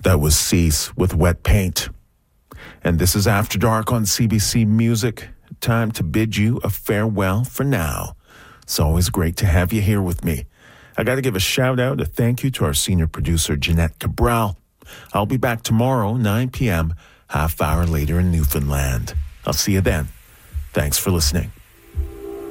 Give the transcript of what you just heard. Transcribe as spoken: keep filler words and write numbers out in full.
That was Cease with Wet Paint. And this is After Dark on C B C Music. Time to bid you a farewell for now. It's always great to have you here with me. I got to give a shout out, a thank you to our senior producer, Jeanette Cabral. I'll be back tomorrow, nine p.m., half hour later in Newfoundland. I'll see you then. Thanks for listening.